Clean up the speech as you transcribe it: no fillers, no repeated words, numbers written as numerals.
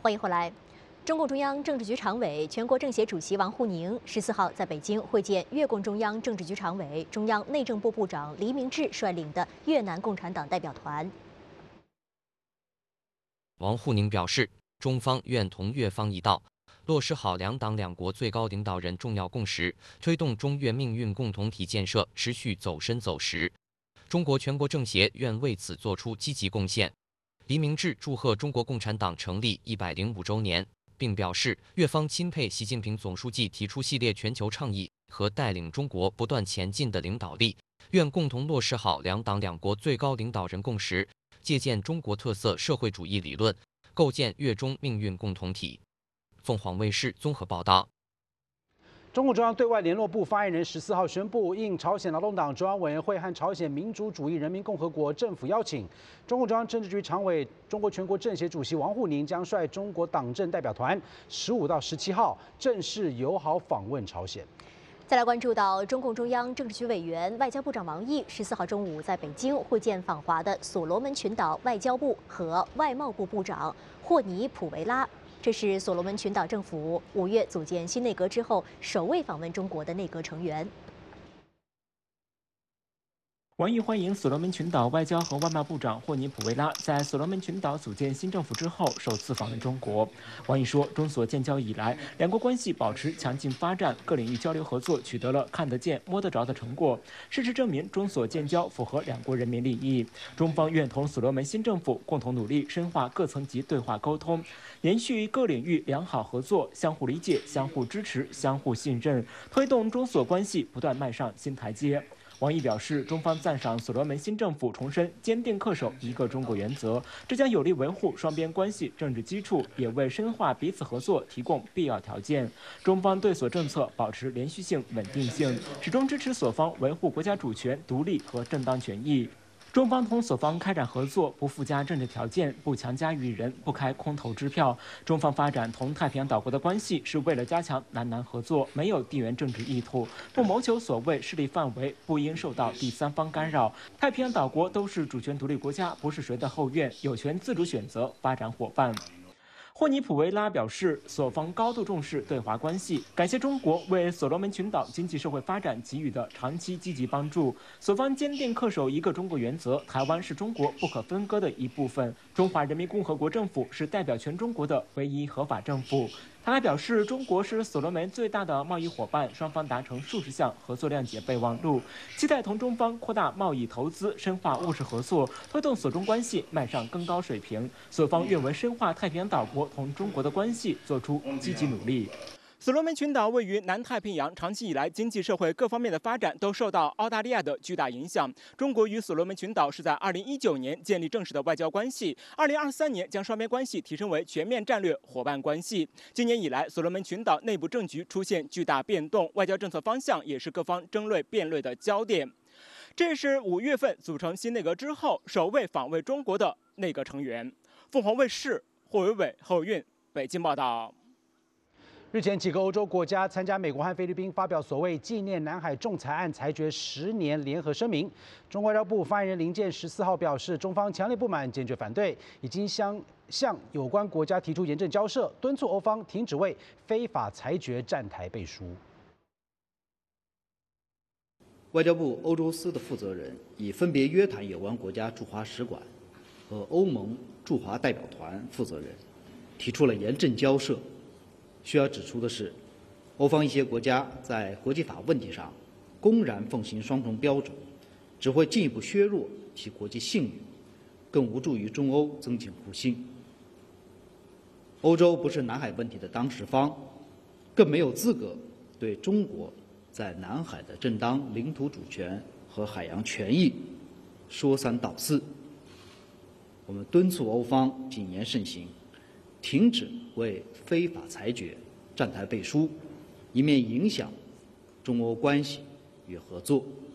欢迎回来。中共中央政治局常委、全国政协主席王沪宁14号在北京会见越共中央政治局常委、中央内政部部长黎明志率领的越南共产党代表团。 王沪宁表示，中方愿同越方一道，落实好两党两国最高领导人重要共识，推动中越命运共同体建设持续走深走实。中国全国政协愿为此作出积极贡献。黎明志祝贺中国共产党成立105周年。 并表示，越方钦佩习近平总书记提出系列全球倡议和带领中国不断前进的领导力，愿共同落实好两党两国最高领导人共识，借鉴中国特色社会主义理论，构建越中命运共同体。凤凰卫视综合报道。 中共中央对外联络部发言人14号宣布，应朝鲜劳动党中央委员会和朝鲜民主主义人民共和国政府邀请，中共中央政治局常委、中国全国政协主席王沪宁将率中国党政代表团15到17号正式友好访问朝鲜。 再来关注到中共中央政治局委员、外交部长王毅14号中午在北京会见访华的所罗门群岛外交部和外贸部部长霍尼普维拉。 这是所罗门群岛政府5月组建新内阁之后首位访问中国的内阁成员。 王毅欢迎所罗门群岛外交和外贸部长霍尼普维拉在所罗门群岛组建新政府之后首次访问中国。王毅说，中所建交以来，两国关系保持强劲发展，各领域交流合作取得了看得见、摸得着的成果。事实证明，中所建交符合两国人民利益。中方愿同所罗门新政府共同努力，深化各层级对话沟通。 延续各领域良好合作，相互理解、相互支持、相互信任，推动中所关系不断迈上新台阶。王毅表示，中方赞赏所罗门新政府重申坚定恪守一个中国原则，这将有力维护双边关系政治基础，也为深化彼此合作提供必要条件。中方对所政策保持连续性、稳定性，始终支持所方维护国家主权、独立和正当权益。 中方同所方开展合作，不附加政治条件，不强加于人，不开空头支票。中方发展同太平洋岛国的关系，是为了加强南南合作，没有地缘政治意图，不谋求所谓势力范围，不应受到第三方干扰。太平洋岛国都是主权独立国家，不是谁的后院，有权自主选择发展伙伴。 霍尼普维拉表示，所方高度重视对华关系，感谢中国为所罗门群岛经济社会发展给予的长期积极帮助。所方坚定恪守一个中国原则，台湾是中国不可分割的一部分，中华人民共和国政府是代表全中国的唯一合法政府。 他还表示，中国是所罗门最大的贸易伙伴，双方达成数十项合作谅解备忘录，期待同中方扩大贸易投资，深化务实合作，推动所中关系迈上更高水平。所方愿为深化太平洋岛国同中国的关系做出积极努力。 所罗门群岛位于南太平洋，长期以来经济社会各方面的发展都受到澳大利亚的巨大影响。中国与所罗门群岛是在2019年建立正式的外交关系，2023年将双边关系提升为全面战略伙伴关系。今年以来，所罗门群岛内部政局出现巨大变动，外交政策方向也是各方争论辩论的焦点。这是5月份组成新内阁之后首位访问中国的内阁成员。凤凰卫视霍伟伟、侯运北京报道。 日前，几个欧洲国家参加美国和菲律宾发表所谓纪念南海仲裁案裁决10年联合声明。中国外交部发言人林健14号表示，中方强烈不满，坚决反对，已经向有关国家提出严正交涉，敦促欧方停止为非法裁决站台背书。 外交部欧洲司的负责人已分别约谈有关国家驻华使馆和欧盟驻华代表团负责人，提出了严正交涉。 需要指出的是，欧方一些国家在国际法问题上公然奉行双重标准，只会进一步削弱其国际信誉，更无助于中欧增进互信。欧洲不是南海问题的当事方，更没有资格对中国在南海的正当领土主权和海洋权益说三道四。我们敦促欧方谨言慎行，停止为非法裁决站台背书，以免影响中欧关系与合作。